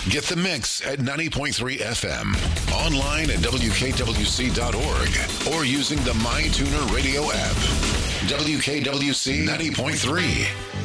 Get the mix at 90.3 FM, online at WKWC.org, or using the MyTuner radio app. WKWC 90.3.